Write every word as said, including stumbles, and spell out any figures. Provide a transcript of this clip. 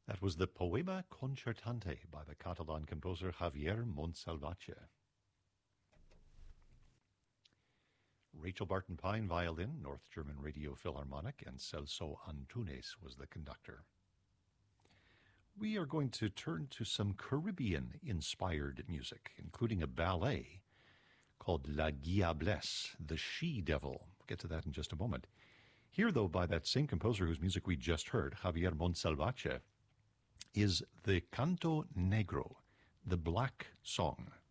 That was the Poema Concertante by the Catalan composer Javier Montsalvatge. Rachel Barton Pine, violin, North German Radio Philharmonic, and Celso Antunes was the conductor. We are going to turn to some Caribbean-inspired music, including a ballet called La Diablesse, the She-Devil. We'll get to that in just a moment. Here, though, by that same composer whose music we just heard, Javier Montsalvatge, is the Canto Negro, the Black Song.